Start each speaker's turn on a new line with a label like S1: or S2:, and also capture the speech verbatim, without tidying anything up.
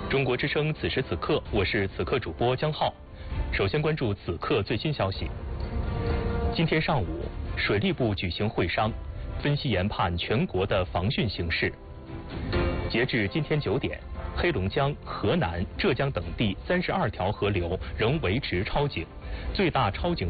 S1: 中国之声此时此刻，我是此刻主播江浩。首先关注此刻最新消息。今天上午，水利部举行会商，分析研判全国的防汛形势。截至今天九点，黑龙江、河南、浙江等地三十二条河流仍维持超警，最大超警